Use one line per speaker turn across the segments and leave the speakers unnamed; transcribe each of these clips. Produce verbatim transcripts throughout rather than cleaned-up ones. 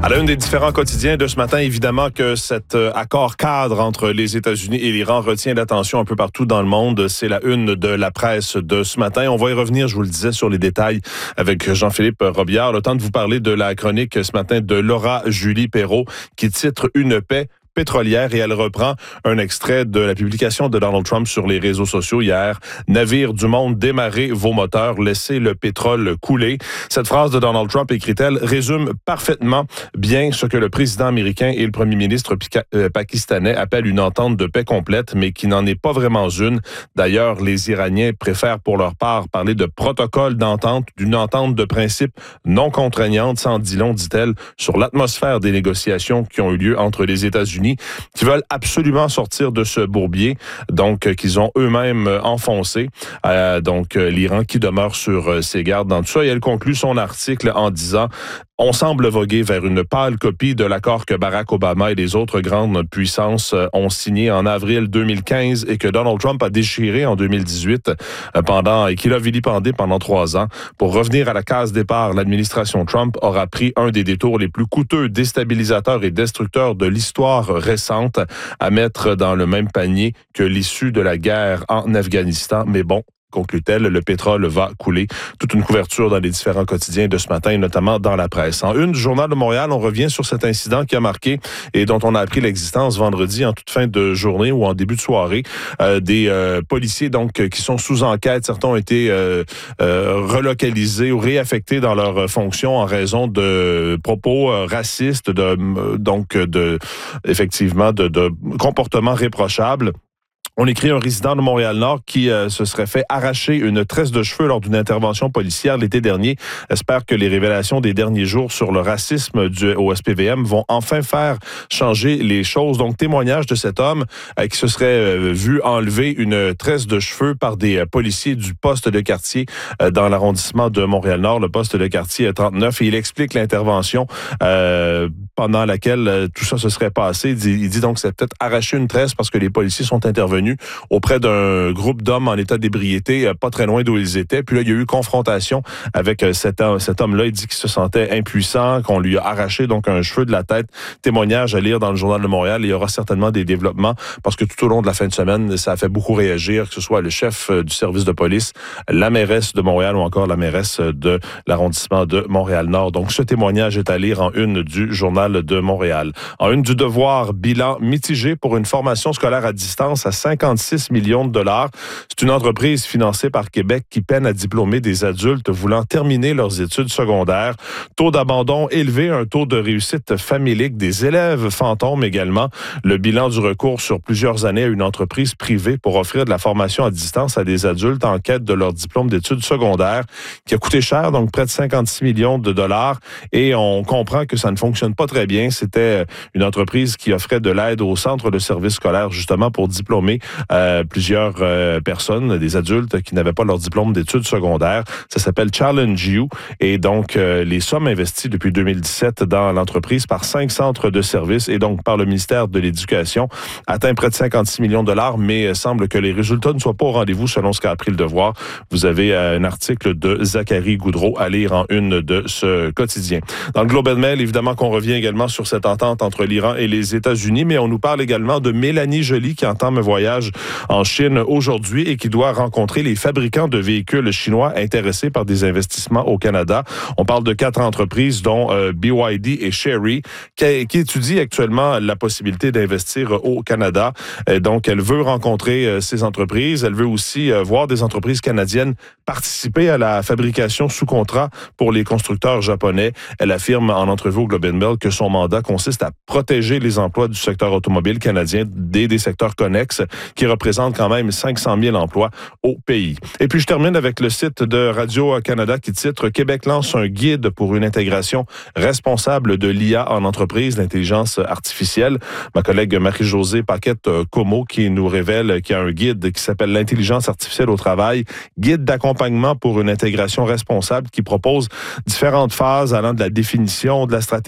À la une des différents quotidiens de ce matin, évidemment que cet euh, accord cadre entre les États-Unis et l'Iran retient l'attention un peu partout dans le monde. C'est la une de la presse de ce matin. On va y revenir, je vous le disais, sur les détails avec Jean-Philippe Robillard. Le temps de vous parler de la chronique ce matin de Laura Julie Perrault qui titre « Une paix pétrolière » et elle reprend un extrait de la publication de Donald Trump sur les réseaux sociaux hier. « Navires du monde, démarrez vos moteurs, laissez le pétrole couler ». Cette phrase de Donald Trump, écrit-elle, résume parfaitement bien ce que le président américain et le premier ministre pica- euh, pakistanais appellent une entente de paix complète, mais qui n'en est pas vraiment une. D'ailleurs, les Iraniens préfèrent pour leur part parler de protocole d'entente, d'une entente de principe non contraignante, sans dit long, dit-elle, sur l'atmosphère des négociations qui ont eu lieu entre les États-Unis, qui veulent absolument sortir de ce bourbier, donc euh, qu'ils ont eux-mêmes euh, enfoncé. Euh, donc euh, l'Iran qui demeure sur euh, ses gardes dans tout ça. Et elle conclut son article en disant: on semble voguer vers une pâle copie de l'accord que Barack Obama et les autres grandes puissances ont signé en avril deux mille quinze et que Donald Trump a déchiré en deux mille dix-huit pendant, et qu'il a vilipendé pendant trois ans. Pour revenir à la case départ, l'administration Trump aura pris un des détours les plus coûteux, déstabilisateurs et destructeurs de l'histoire récente à mettre dans le même panier que l'issue de la guerre en Afghanistan. Mais bon, conclut-elle, le pétrole va couler. Toute une couverture dans les différents quotidiens de ce matin, et notamment dans la presse. En une du Journal de Montréal, on revient sur cet incident qui a marqué et dont on a appris l'existence vendredi en toute fin de journée ou en début de soirée. Euh, des euh, policiers donc qui sont sous enquête. Certains ont été euh, euh, relocalisés ou réaffectés dans leurs fonctions en raison de propos euh, racistes, de euh, donc de effectivement de, de comportements réprochables. On écrit un résident de Montréal-Nord qui euh, se serait fait arracher une tresse de cheveux lors d'une intervention policière l'été dernier. Espère que les révélations des derniers jours sur le racisme du, au S P V M vont enfin faire changer les choses. Donc, témoignage de cet homme euh, qui se serait euh, vu enlever une tresse de cheveux par des euh, policiers du poste de quartier euh, dans l'arrondissement de Montréal-Nord, le poste de quartier trente-neuf. Et il explique l'intervention euh, pendant laquelle euh, tout ça se serait passé. Il dit, il dit donc que c'est peut-être arraché une tresse parce que les policiers sont intervenus auprès d'un groupe d'hommes en état d'ébriété, pas très loin d'où ils étaient. Puis là, il y a eu confrontation avec cet, cet homme-là. Il dit qu'il se sentait impuissant, qu'on lui a arraché donc un cheveu de la tête. Témoignage à lire dans le Journal de Montréal. Il y aura certainement des développements parce que tout au long de la fin de semaine, ça a fait beaucoup réagir, que ce soit le chef du service de police, la mairesse de Montréal ou encore la mairesse de l'arrondissement de Montréal-Nord. Donc, ce témoignage est à lire en une du Journal de Montréal. En une du Devoir, bilan mitigé pour une formation scolaire à distance à cinquante-six millions de dollars. C'est une entreprise financée par Québec qui peine à diplômer des adultes voulant terminer leurs études secondaires. Taux d'abandon élevé, un taux de réussite famélique, des élèves fantômes également. Le bilan du recours sur plusieurs années à une entreprise privée pour offrir de la formation à distance à des adultes en quête de leur diplôme d'études secondaires qui a coûté cher, donc près de cinquante-six millions de dollars. Et on comprend que ça ne fonctionne pas très bien. C'était une entreprise qui offrait de l'aide au centre de services scolaires justement pour diplômer Euh, plusieurs euh, personnes, des adultes qui n'avaient pas leur diplôme d'études secondaires. Ça s'appelle Challenge You. Et donc, euh, les sommes investies depuis deux mille dix-sept dans l'entreprise par cinq centres de services et donc par le ministère de l'Éducation atteint près de cinquante-six millions de dollars, mais semble que les résultats ne soient pas au rendez-vous selon ce qu'a appris le Devoir. Vous avez euh, un article de Zachary Goudreau à lire en une de ce quotidien. Dans le Globe and Mail, évidemment qu'on revient également sur cette entente entre l'Iran et les États-Unis, mais on nous parle également de Mélanie Joly qui entame un voyage en Chine aujourd'hui et qui doit rencontrer les fabricants de véhicules chinois intéressés par des investissements au Canada. On parle de quatre entreprises, dont euh, B Y D et Chery, qui, qui étudient actuellement la possibilité d'investir au Canada. Et donc, elle veut rencontrer euh, ces entreprises. Elle veut aussi euh, voir des entreprises canadiennes participer à la fabrication sous contrat pour les constructeurs japonais. Elle affirme en entrevue au Globe and Mail que son mandat consiste à protéger les emplois du secteur automobile canadien des, des secteurs connexes qui représente quand même cinq cent mille emplois au pays. Et puis, je termine avec le site de Radio-Canada qui titre « Québec lance un guide pour une intégration responsable de l'I A en entreprise, l'intelligence artificielle ». Ma collègue Marie-Josée Paquette-Comeau qui nous révèle qu'il y a un guide qui s'appelle « L'intelligence artificielle au travail », guide d'accompagnement pour une intégration responsable qui propose différentes phases allant de la définition de la stratégie de l'I A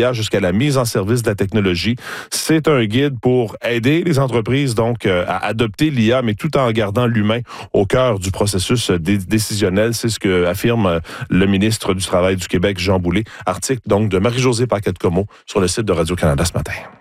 intermédiaire jusqu'à la mise en service de la technologie. C'est un guide pour aider les entreprises donc euh, à adopter l'I A, mais tout en gardant l'humain au cœur du processus dé- décisionnel. C'est ce que affirme le ministre du Travail du Québec, Jean Boulet. Article donc de Marie-Josée Paquette-Comeau sur le site de Radio-Canada ce matin.